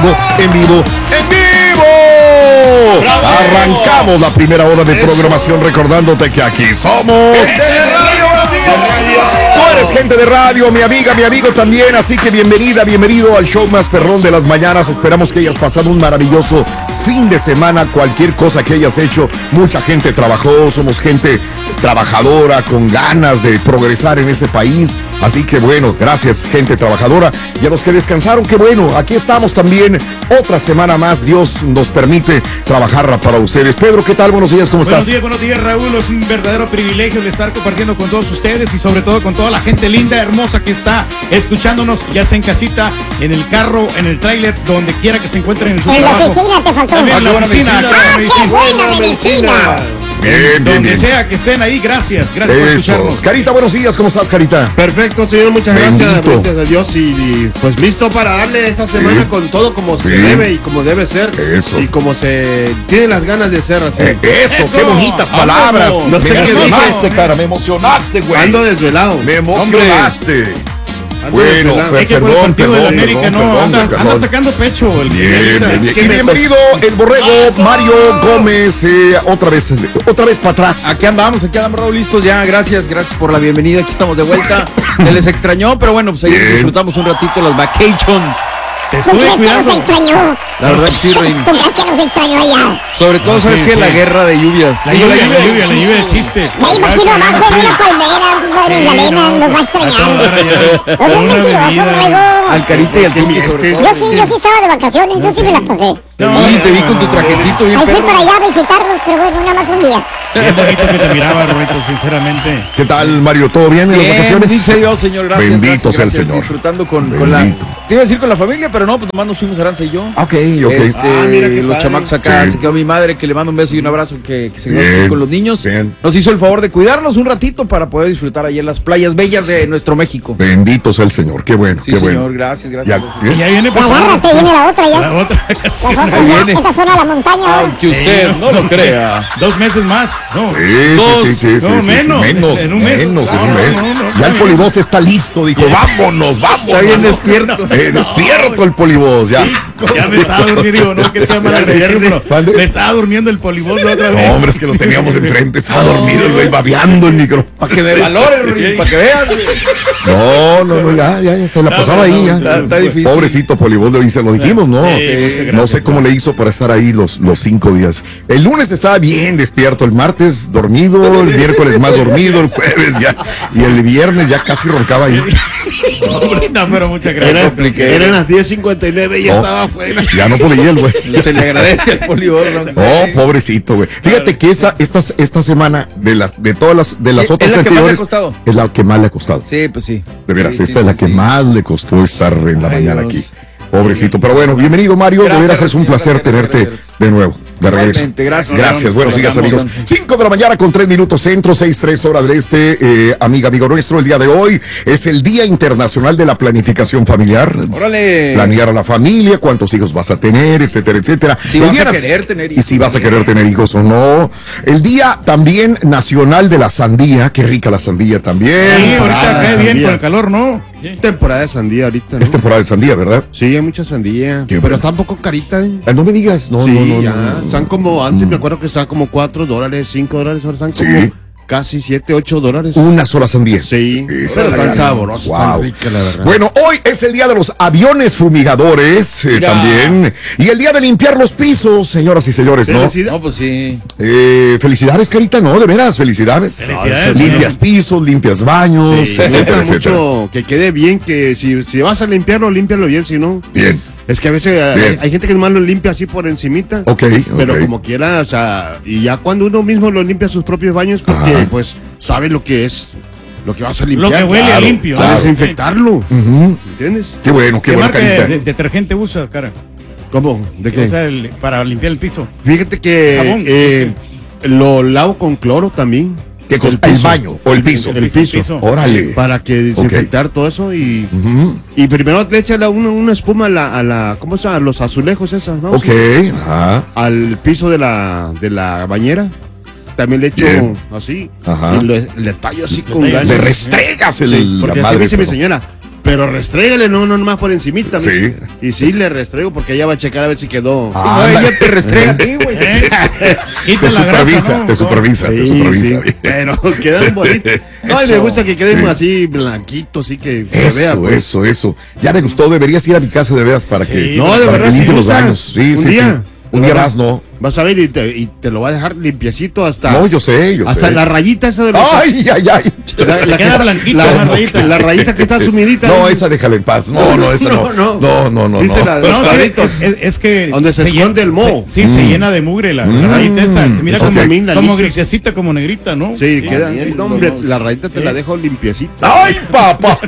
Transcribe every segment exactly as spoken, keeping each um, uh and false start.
vivo, en vivo, en vivo. ¡Bravo! Arrancamos la primera hora de Eso. programación recordándote que aquí somos gente de radio, buenos días. Tú eres gente de radio, mi amiga, mi amigo también, así que bienvenida, bienvenido al show más perrón de las mañanas. Esperamos que hayas pasado un maravilloso fin de semana, cualquier cosa que hayas hecho. Mucha gente trabajó, somos gente trabajadora con ganas de progresar en ese país, así que bueno, gracias gente trabajadora, y a los que descansaron, qué bueno, aquí estamos también otra semana más. Dios nos permite trabajar para ustedes. Pedro, ¿qué tal? Buenos días, ¿cómo buenos estás? Días, buenos días, Raúl. Es un verdadero privilegio de estar compartiendo con todos ustedes y sobre todo con toda la gente linda, hermosa que está escuchándonos, ya sea en casita, en el carro, en el tráiler, donde quiera que se encuentren en su en trabajo. En la oficina te faltó. También en la oficina. ¡Ah, qué buena medicina! Bien, bien, Donde bien. sea que estén ahí, gracias, gracias por Eso. escucharnos. Carita, buenos días, ¿cómo estás, Carita? Perfecto, señor, muchas Bendito. gracias. Gracias a Dios y, y pues listo para darle esta semana Sí. con todo como Sí. se debe y como debe ser. Eso. Y como se tiene las ganas de ser así. Eh, eso, Eso. qué bonitas palabras. Vámonos. No Me sé qué emocionaste, dices. cara, me emocionaste, güey. Ando desvelado. Me emocionaste. Ando Bueno, desvelado. Es que por el perdón, partido perdón, de América perdón, no perdón, anda, perdón. anda sacando pecho el Bien, América. bien, bien. Es que Y me- bienvenido el borrego Mario Gómez, eh, otra vez, otra vez para atrás. Aquí andamos, aquí andamos, Raúl, listos ya. Gracias, gracias por la bienvenida. Aquí estamos de vuelta. Se les extrañó, pero bueno, pues ahí Bien. disfrutamos un ratito las vacations. Te ¿Tú estuve crees que nos cuidando. extrañó? La verdad que sí, Rey. ¿Tú crees que nos extrañó allá? Sobre todo, Ah, ¿sabes sí, qué? sí. La guerra de lluvias. La Digo, lluvia, la lluvia, de la lluvia de chistes. Ya imagino abajo en una palmera, en la arena, nos va a extrañar. No seas mentiroso, Borrego. Al Carita y al ¿Qué Tuki, sobre mientes? todo. Yo sí, yo sí estaba de vacaciones, yo sí me las pasé. No, Sí, te vi con tu trajecito bien Ahí fui perro. para allá a visitarlos, pero bueno, nada más un día. Qué bonito que te miraba, Roberto, sinceramente. ¿Qué tal, Mario? ¿Todo bien en las Bien, vacaciones? bendito sea Dios, señor. Gracias. Bendito gracias, sea el gracias. Señor. Disfrutando con, con la. Bendito. Te iba a decir con la familia, pero no, pues nomás nos fuimos Aranza y yo. Ok, ok. Este, Ah, mira qué los padre. chamacos acá, Sí. se quedó mi madre, que le mando un beso y un abrazo, que, que se quedó Bien, aquí con los niños. bien. Nos hizo el favor de cuidarnos un ratito para poder disfrutar ahí en las playas bellas de nuestro México. Bendito sea el Señor, qué bueno, Sí, qué señor, bueno. gracias, gracias. Ya, gracias. Y ya viene Y preparado. agárrate, viene la otra ya. La otra. Las otras Ahí ya, viene. esta zona de la montaña. Aunque usted no lo crea. Dos meses más. No. Sí, Dos. sí, sí, sí, No, sí, sí, menos. menos, En un mes. menos, en No, un no, mes. no, no, Ya está el bien. polivoz está listo, dijo, vámonos, vámonos. Está bien despierto. Eh, despierto el polivoz, ya. Ya me estaba durmiendo, digo, no que sea mala agresión, pero ¿Mande? me estaba durmiendo el polivoz la otra No, vez. hombre, es que lo teníamos enfrente, estaba dormido el güey, babeando el micro. Para que me valore, Rin, para que veas. güey. No, no, no, ya, ya, ya se la No, pasaba no, ahí, no, ya. Está, está difícil. Pobrecito polivoz, lo hice, lo dijimos, ¿no? Sí, muchas gracias. No sé cómo le hizo para estar ahí los, los cinco días. El lunes estaba bien despierto, el martes dormido, el miércoles más dormido, el jueves ya, y el viernes ya casi roncaba ahí. No, pero muchas Era- gracias. eran las diez cincuenta y nueve y ya No. estaba afuera. Ya no podía el güey. Se le agradece al polivoz. ¿no? Oh, pobrecito, güey. Fíjate que esa, esta, esta semana, de las, de todas las, de las Sí, otras es la que más le ha anteriores, costado. es la que más le ha costado. Sí, pues sí. De veras, Sí, esta sí, es la sí, que sí. más le costó estar en la Ay, mañana Dios. aquí. Pobrecito. Pero bueno, bienvenido, Mario. Gracias, de veras es un señor, placer gracias, tenerte gracias. de nuevo. De regreso. Igualmente, gracias. Gracias, buenos días, Programa, amigos. don. cinco de la mañana con tres minutos centro, seis tres hora del este. Eh, amiga, amigo nuestro, el día de hoy es el Día Internacional de la Planificación Familiar. Órale. Planear a la familia, cuántos hijos vas a tener, etcétera, etcétera. Si El vas día a nas- querer tener Y hijos. si vas a querer tener hijos o no. El Día también nacional de la sandía. Qué rica la sandía Sí, también. ahorita Ah, cae bien sandía. con el calor, ¿no? Sí. Temporada de sandía ahorita, ¿no? Es temporada de sandía, ¿verdad? Sí, hay mucha sandía. Qué Pero bueno. está un poco carita, ¿eh? Ah, no me digas, no, sí, no, no, ya. no, no, no. Están como, antes me acuerdo que estaban como cuatro dólares, cinco dólares, ahora están como Sí. casi siete, ocho dólares. Una sola sandía. Sí, Esa pero está están grande. sabrosas, Wow. están ricas, la verdad. Bueno, hoy es el día de los aviones fumigadores eh, Mira. también. Y el día de limpiar los pisos, señoras y señores, ¿no? Felicidad- No, pues sí. Eh, felicidades, Carita, ¿no? De veras, felicidades. Felicidades, Limpias señor. pisos, limpias baños, Sí, etcétera, neta, etcétera. mucho que quede bien, que si, si vas a limpiarlo, límpialo bien, si no. Bien. Es que a veces eh, Bien. hay gente que nomás lo limpia así por encimita. Ok, Pero ok. como quiera, o sea, y ya cuando uno mismo lo limpia sus propios baños, porque Ajá. pues sabe lo que es, lo que vas a Lo limpiar. que huele a claro, limpio. A claro. desinfectarlo, Ujú. ¿entiendes? Qué bueno, qué, ¿Qué buena marca de, Carita. de- detergente usa, cara? ¿Cómo? ¿De qué? O sea, el- para limpiar el piso. Fíjate que Jabón. eh, lo lavo con cloro también. ¿Qué cosa? El El piso. baño o el piso. El piso. Órale. Para que desinfectar todo eso y, Ujú. y primero le echa la- una, una espuma a la, a la, ¿cómo se llama? A los azulejos esas, ¿no? Ok, Sí. ajá. Al piso de la, de la bañera. También le echo Bien. así. Ajá. Y le, le tallo así con tallas. ganas. Le restregas el, Sí, la porque así madre me dice esa, mi ¿no? señora. Pero restrégale, no, no nomás por encimita. Sí. mijo. Y sí, le restrego porque ella va a checar a ver si quedó. Ah, No, anda. ella te restrega a ti, güey. ¿Eh? Te Quita la grasa, supervisa, ¿no? te supervisa, te Sí, supervisa. sí, pero quedan bonitos. No, y me Eso. gusta que queden Sí. así blanquitos, así que se Eso, vea. Pues. eso, eso. Ya me gustó, deberías ir a mi casa de veras para que, Sí. No, de para verdad, que sí limpie los gusta. baños. Sí, Un sí, día. sí. Un De día verdad. más, ¿no? Vas a ver y te, y te lo va a dejar limpiecito hasta. No, yo sé, yo hasta sé. la rayita esa de los. Ay, ay, ay. La, la Te queda que- blanquito, la, una rayita. la rayita que está sumidita. No, ahí. esa déjala en paz. No, no, esa no. No, no. No, no, no. Dice no. la de No, los sí, perritos. es, es- es que Donde se llena- esconde el moho. se- sí, se llena de mugre la, la rayita esa. Mira Mm, como, ok. Camina como limpio. grisecita, como negrita, ¿no? Sí, queda. bien, No, hombre, no, la rayita te la dejo limpiecita. ¡Ay, papá!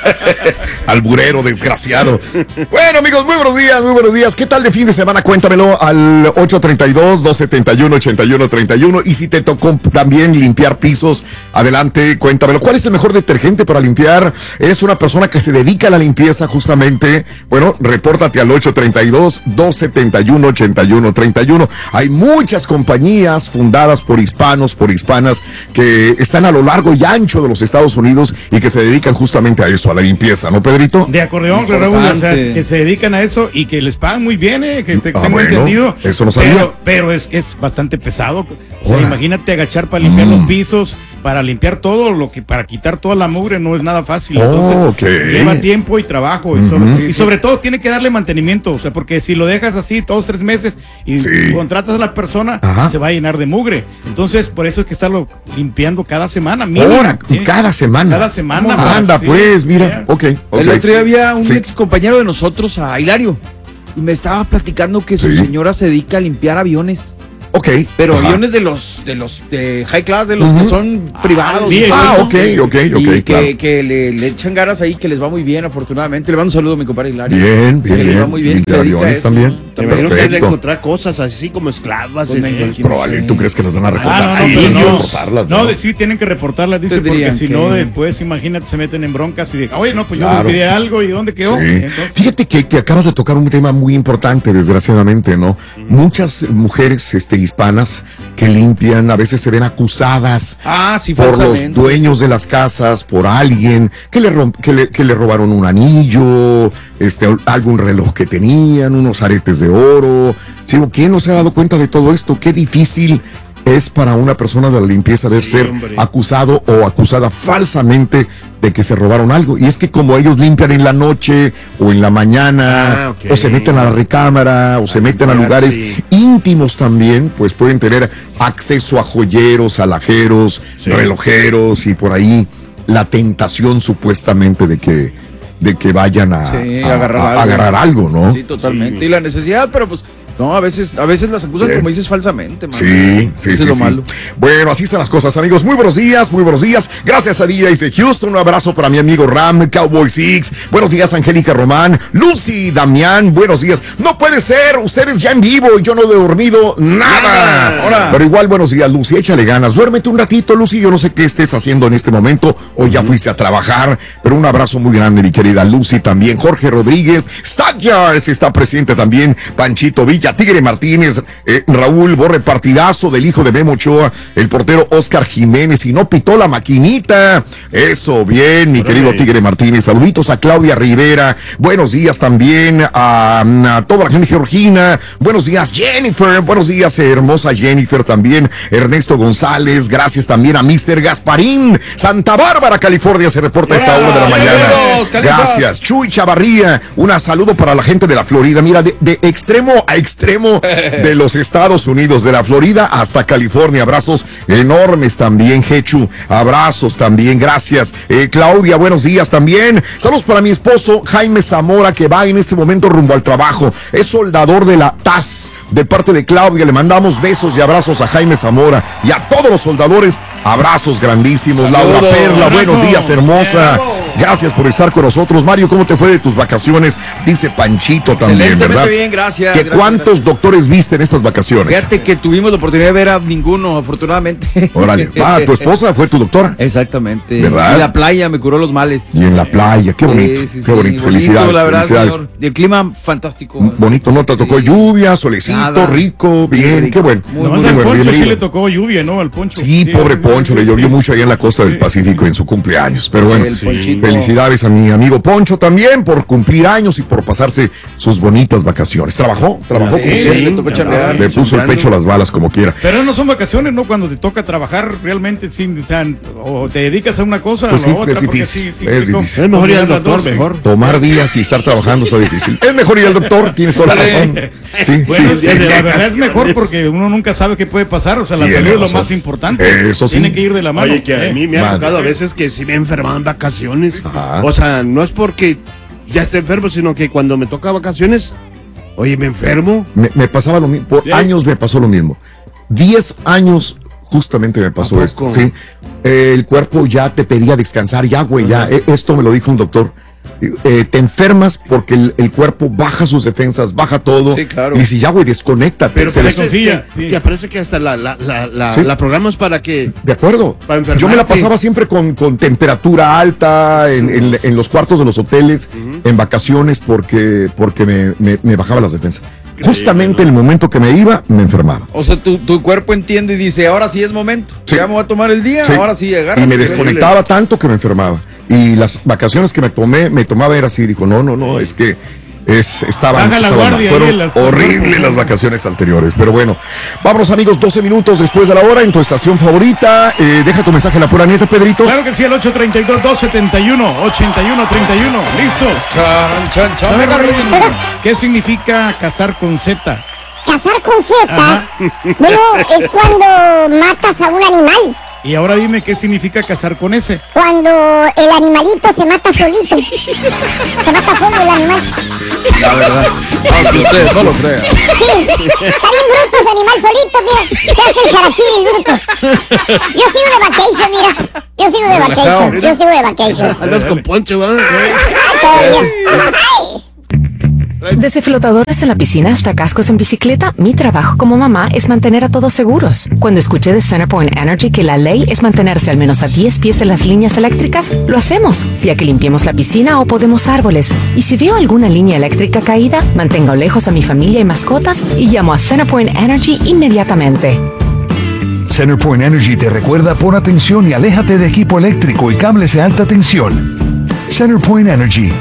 Alburero, desgraciado. Bueno, amigos, muy buenos días, muy buenos días. ¿Qué tal de fin de semana? Cuéntamelo al ocho treinta y dos, dos setenta y uno, ochenta y uno treinta y uno. Y si te tocó también limpiar pisos, adelante, cuéntamelo. ¿Cuál es el mejor detergente para limpiar? ¿Eres una persona que se dedica a la limpieza justamente? Bueno, repórtate al ocho treinta y dos, dos setenta y uno, ochenta y uno treinta y uno. Hay muchas compañías fundadas por hispanos, por hispanas, que están a lo largo y ancho de los Estados Unidos y que se dedican justamente a eso, a la limpieza, ¿no, Pedrito? De acordeón, Raúl, o sea, Importante. que se dedican a eso y que les pagan muy bien, eh, que te, Ah, tengo bueno, entendido. eso no sabía. Pero, pero es que es bastante pesado. O sea, Ahora. imagínate agachar para limpiar Mm. los pisos, para limpiar todo lo que, para quitar toda la mugre, no es nada fácil. Oh, Entonces, ok. lleva tiempo y trabajo. Y sobre, y sobre todo tiene que darle mantenimiento. O sea, porque si lo dejas así todos tres meses y Sí. contratas a la persona, Ajá. se va a llenar de mugre. Entonces, por eso hay que estarlo limpiando cada semana. mínimo. Ahora, Tiene- cada semana. Cada semana. Ah, Anda, sí, pues, mira. yeah. Ok, ok. El otro día había un Sí. ex compañero de nosotros, a Hilario, y me estaba platicando que su Sí. señora se dedica a limpiar aviones. Ok. Pero Ajá. aviones de los de los de high class, de los Ujú. que son privados. bien. y todo Ah, eso. ok, ok, Y ok, que, claro. que le, le echan ganas ahí, que les va muy bien, afortunadamente. Le mando un saludo a mi compadre Hilario. Bien, bien, Que les va bien. muy bien. Limpia se dedica a aviones eso. también. Me imagino que hay de Perfecto. encontrar cosas así como esclavas. Pues me este, imagino. Probable, ¿tú crees que las van a reportar? Ah, no, sí, no, pero tienen que no. reportarlas, No, de- sí tienen que reportarlas, dice, Tendrían porque si que- no, después, imagínate, se meten en broncas y de, oye, no, pues yo Claro. me pide algo y ¿dónde quedó? Sí. Entonces, Fíjate que, que acabas de tocar un tema muy importante, desgraciadamente, ¿no? Muchas mujeres este, hispanas que limpian, a veces se ven acusadas Ah, sí, por los falsamente. dueños de las casas, por alguien que le, rom- que le, que le robaron un anillo, este, algún reloj que tenían, unos aretes de oro. Digo, ¿quién no se ha dado cuenta de todo esto? Qué difícil es para una persona de la limpieza de Sí, ser hombre. acusado o acusada falsamente de que se robaron algo. Y es que como ellos limpian en la noche o en la mañana, Ah, ok. o se meten a la recámara, o se meten a limpiar, lugares sí. íntimos también, pues pueden tener acceso a joyeros, alajeros, Sí. relojeros y por ahí la tentación supuestamente de que, de que vayan a, Sí, a- agarrar a- algo. agarrar algo, ¿no? Sí, totalmente. Sí. Y la necesidad, pero pues, no, a veces, a veces las acusan, Bien. como dices, falsamente, man. Sí, sí, Eso sí, es lo sí. malo. Bueno, así están las cosas, amigos. Muy buenos días, muy buenos días. Gracias a D Js de Houston. Un abrazo para mi amigo Ram, Cowboy Six. Buenos días, Angélica Román, Lucy, Damián. Buenos días. No puede ser, ustedes ya en vivo y yo no he dormido nada. Ahora. Pero igual, buenos días, Lucy. Échale ganas. Duérmete un ratito, Lucy. Yo no sé qué estés haciendo en este momento o ya fuiste a trabajar. Pero un abrazo muy grande, mi querida Lucy. También Jorge Rodríguez, Stackyards está presente también. Panchito Villa, Tigre Martínez. Eh, Raúl Borre, partidazo del hijo de Memo Ochoa, el portero Oscar Jiménez, y no pitó la maquinita. Eso, bien, mi querido Tigre Martínez. Saluditos a Claudia Rivera. Buenos días también a, a toda la gente, Georgina. Buenos días, Jennifer. Buenos días, hermosa Jennifer también. Ernesto González. Gracias también a mister Gasparín. Santa Bárbara, California, se reporta a esta hora de la mañana. Saludos, Califas. Gracias. Chuy Chavarría, un saludo para la gente de la Florida. Mira, de, de extremo a extremo de los Estados Unidos, de la Florida hasta California. Abrazos enormes también, Jechu. Abrazos también, gracias. Eh, Claudia, buenos días también. Saludos para mi esposo Jaime Zamora, que va en este momento rumbo al trabajo. Es soldador de la T A S. De parte de Claudia, le mandamos besos y abrazos a Jaime Zamora y a todos los soldadores. Abrazos grandísimos. Saludos. Laura Perla, Abrazo. buenos días, hermosa. Bravo. Gracias por estar con nosotros. Mario, ¿cómo te fue de tus vacaciones? Dice Panchito también, Excelentemente ¿verdad? bien, gracias, ¿Que gracias, ¿Cuántos gracias. doctores viste en estas vacaciones? Fíjate que tuvimos la oportunidad de ver a ninguno, afortunadamente. Órale. Ah, tu esposa fue tu doctora. Exactamente. ¿Verdad? Y la playa me curó los males. Y en la playa, qué bonito, Sí, sí, qué sí, bonito. Felicidades, la verdad, felicidades. señor. Y el clima fantástico. Bonito, ¿no? Te tocó Sí. lluvia, solecito, Nada. rico, bien, rico. qué bueno. Muy, nomás Muy al bueno, Poncho sí bienvenido. le tocó lluvia, ¿no? Al Poncho. Sí, pobre Poncho, le llovió sí. mucho ahí en la costa del Sí. Pacífico en su cumpleaños. Pero bueno, El Ponchito. felicidades a mi amigo amigo Poncho también por cumplir años y por pasarse sus bonitas vacaciones. ¿Trabajó? ¿Trabajó? Sí, como sí, siempre? le tocó chambear. Le puso el pecho a las balas como quiera. Pero no son vacaciones, ¿no? Cuando te toca trabajar realmente sin, o sea, o te dedicas a una cosa Pues o a sí, otra. es porque difícil, sí, sí, es sí, com- difícil. Es mejor ir al combinar las doctor, dos, mejor. Tomar días y estar trabajando está difícil. Es mejor ir al doctor, tienes toda la razón. Sí, Bueno, sí, sí, sí. la verdad es mejor porque uno nunca sabe qué puede pasar. O sea, la Tiene salud es lo razón. más importante. Eso sí. Tiene que ir de la mano. Oye, que a ¿eh? mí me ha Madre. tocado a veces que sí me he enfermado en vacaciones. Ajá. O sea, no es porque ya esté enfermo, sino que cuando me toca vacaciones, oye, me enfermo. Me, me pasaba lo mismo, por Sí. años me pasó lo mismo. Diez años justamente me pasó ¿A esto. poco? Sí. Eh, el cuerpo ya te pedía descansar, ya, güey, ya. Eh, esto me lo dijo un doctor. Eh, te enfermas porque el, el cuerpo baja sus defensas, baja todo. Sí, claro. Y dice, ya, güey, desconéctate. Pero Se se les- parece confía, que, sí. que parece que hasta la, la, la, la, Sí. la programas para que... De acuerdo. Para enfermarte. Yo me la pasaba siempre con, con temperatura alta en, en- en los cuartos de los hoteles, en vacaciones, porque, porque me, me- me bajaba las defensas. Justamente el momento que me iba, me enfermaba. O sea, tu, tu cuerpo entiende y dice, ahora sí es momento. Sí. Ya me voy a tomar el día, Sí. ahora sí agarra. Y me desconectaba tanto que me enfermaba. Y las vacaciones que me tomé, me tomaba era así. Dijo, no, no, no, es que es, estaban, Baja la estaban guardia fueron ahí en las- horribles las vacaciones anteriores. Pero bueno, vámonos amigos, doce minutos después de la hora en tu estación favorita. Eh, deja tu mensaje en la pura neta, Pedrito. Claro que sí, el ocho treinta y dos, dos setenta y uno, ochenta y uno treinta y uno. Listo. Chan, chan, chan, ¿Sabe, me agarré. Raúl, ¿qué significa cazar con Z? Cazar con Z, Ajá. bueno, es cuando matas a un animal. Y ahora dime qué significa cazar con S. Cuando el animalito se mata solito. Se mata solo el animal. La verdad. Aunque usted no lo crea. Sí, está bien bruto ese animal solito, mira. Se hace el harakiri, el bruto. Yo sigo de vacation, mira. Yo sigo de vacation. Yo sigo de vacation. Andas con Poncho, ¿verdad? Todo bien. Ay. Desde flotadoras en la piscina hasta cascos en bicicleta, mi trabajo como mamá es mantener a todos seguros. Cuando escuché de Centerpoint Energy que la ley es mantenerse al menos a diez pies de las líneas eléctricas, lo hacemos, ya que limpiemos la piscina o podemos árboles. Y si veo alguna línea eléctrica caída, mantengo lejos a mi familia y mascotas y llamo a Centerpoint Energy inmediatamente. Centerpoint Energy te recuerda: pon atención y aléjate de equipo eléctrico y cables de alta tensión. Centerpoint Energy.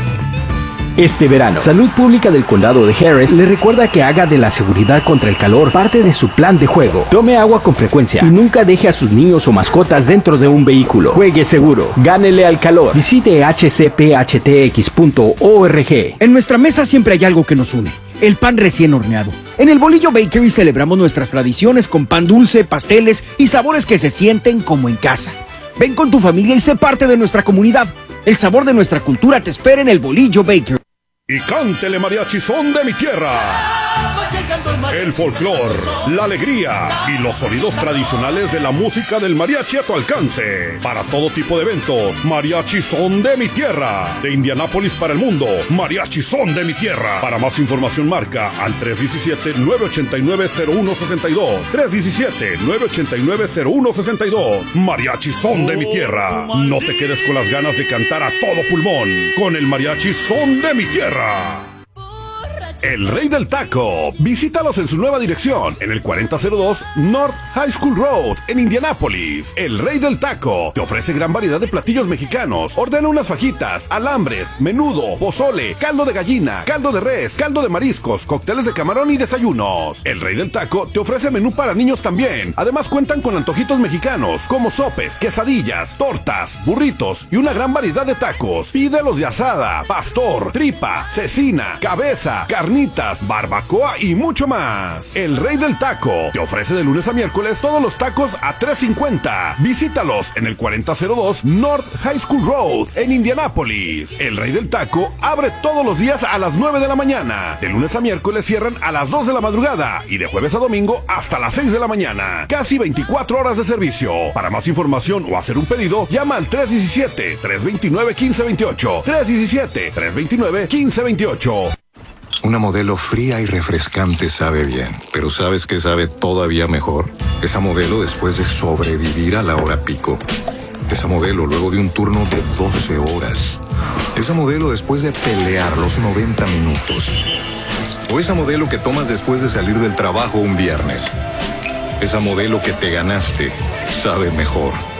Este verano, Salud Pública del Condado de Harris le recuerda que haga de la seguridad contra el calor parte de su plan de juego. Tome agua con frecuencia y nunca deje a sus niños o mascotas dentro de un vehículo. Juegue seguro. Gánele al calor. Visite h c p h t x punto org. En nuestra mesa siempre hay algo que nos une: el pan recién horneado. En el Bolillo Bakery celebramos nuestras tradiciones con pan dulce, pasteles y sabores que se sienten como en casa. Ven con tu familia y sé parte de nuestra comunidad. El sabor de nuestra cultura te espera en el Bolillo Bakery. Y cántele mariachi son de mi tierra. El folclor, la alegría y los sonidos tradicionales de la música del mariachi a tu alcance. Para todo tipo de eventos, mariachi son de mi tierra. De Indianápolis para el mundo, mariachi son de mi tierra. Para más información marca al tres uno siete, nueve ocho nueve, cero uno seis dos. tres uno siete, nueve ocho nueve, cero uno seis dos. Mariachi son de mi tierra. No te quedes con las ganas de cantar a todo pulmón con el mariachi son de mi tierra. El Rey del Taco. Visítalos en su nueva dirección, en el cuarenta cero dos North High School Road, en Indianápolis. El Rey del Taco te ofrece gran variedad de platillos mexicanos. Ordena unas fajitas, alambres, menudo, pozole, caldo de gallina, caldo de res, caldo de mariscos, cócteles de camarón y desayunos. El Rey del Taco te ofrece menú para niños también. Además cuentan con antojitos mexicanos, como sopes, quesadillas, tortas, burritos y una gran variedad de tacos. Pídelos de asada, pastor, tripa, cecina, cabeza, carnitas, barbacoa y mucho más. El Rey del Taco te ofrece de lunes a miércoles todos los tacos a tres cincuenta. Visítalos en el cuarenta cero dos North High School Road en Indianápolis. El Rey del Taco abre todos los días a las nueve de la mañana. De lunes a miércoles cierran a las dos de la madrugada y de jueves a domingo hasta las seis de la mañana. Casi veinticuatro horas de servicio. Para más información o hacer un pedido, llama al tres uno siete, tres dos nueve, uno cinco dos ocho. tres uno siete, tres dos nueve, uno cinco dos ocho. Una Modelo fría y refrescante sabe bien, pero ¿sabes qué sabe todavía mejor? Esa Modelo después de sobrevivir a la hora pico. Esa Modelo luego de un turno de doce horas. Esa Modelo después de pelear los noventa minutos. O esa Modelo que tomas después de salir del trabajo un viernes. Esa Modelo que te ganaste sabe mejor.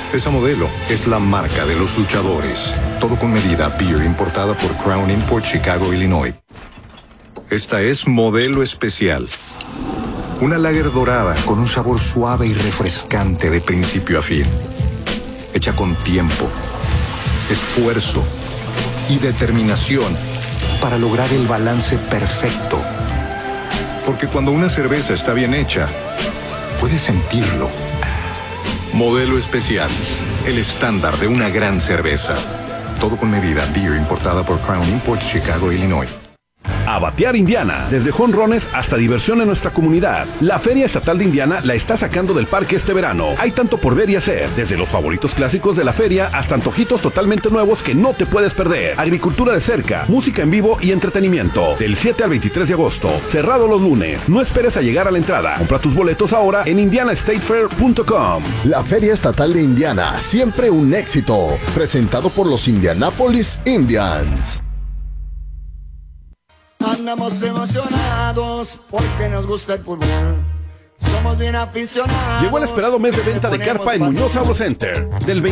Esa Modelo es la marca de los luchadores. Todo con medida. Beer importada por Crown Import, Chicago, Illinois. Esta es Modelo Especial. Una lager dorada con un sabor suave y refrescante de principio a fin. Hecha con tiempo, esfuerzo y determinación para lograr el balance perfecto. Porque cuando una cerveza está bien hecha, puedes sentirlo. Modelo Especial, el estándar de una gran cerveza. Todo con medida. Beer importada por Crown Import, Chicago, Illinois. A batear Indiana, desde jonrones hasta diversión en nuestra comunidad. La Feria Estatal de Indiana la está sacando del parque este verano. Hay tanto por ver y hacer, desde los favoritos clásicos de la feria hasta antojitos totalmente nuevos que no te puedes perder. Agricultura de cerca, música en vivo y entretenimiento. Del siete al veintitrés de agosto, cerrado los lunes. No esperes a llegar a la entrada. Compra tus boletos ahora en indiana state fair punto com. La Feria Estatal de Indiana, siempre un éxito. Presentado por los Indianapolis Indians. Andamos emocionados porque nos gusta el fútbol. Somos bien aficionados. Llegó el esperado mes de venta de carpa en Muñoz Auto Center. Del